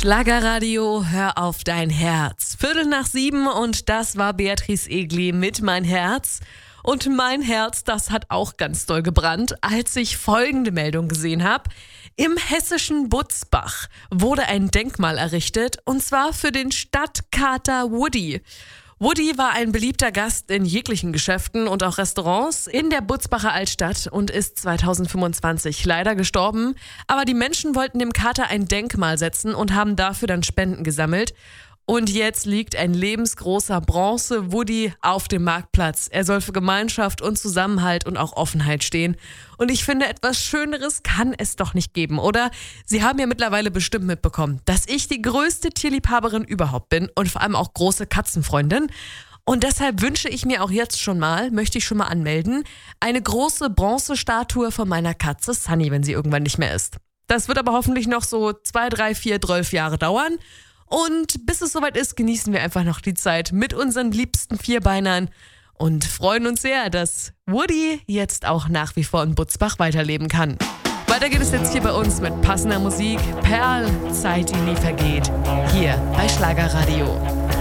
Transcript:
Schlagerradio, hör auf dein Herz. 6:15 und das war Beatrice Egli mit Mein Herz. Und mein Herz, das hat auch ganz doll gebrannt, als ich folgende Meldung gesehen habe. Im hessischen Butzbach wurde ein Denkmal errichtet, und zwar für den Stadtkater Woody. Woody war ein beliebter Gast in jeglichen Geschäften und auch Restaurants in der Butzbacher Altstadt und ist 2025 leider gestorben. Aber die Menschen wollten dem Kater ein Denkmal setzen und haben dafür dann Spenden gesammelt. Und jetzt liegt ein lebensgroßer Bronze-Woody auf dem Marktplatz. Er soll für Gemeinschaft und Zusammenhalt und auch Offenheit stehen. Und ich finde, etwas Schöneres kann es doch nicht geben, oder? Sie haben ja mittlerweile bestimmt mitbekommen, dass ich die größte Tierliebhaberin überhaupt bin und vor allem auch große Katzenfreundin. Und deshalb wünsche ich mir auch jetzt schon mal, möchte ich schon mal anmelden, eine große Bronzestatue von meiner Katze Sunny, wenn sie irgendwann nicht mehr ist. Das wird aber hoffentlich noch so 2, 3, 4, 12 Jahre dauern. Und bis es soweit ist, genießen wir einfach noch die Zeit mit unseren liebsten Vierbeinern und freuen uns sehr, dass Woody jetzt auch nach wie vor in Butzbach weiterleben kann. Weiter geht es jetzt hier bei uns mit passender Musik. Perl, Zeit, die nie vergeht. Hier bei Schlagerradio.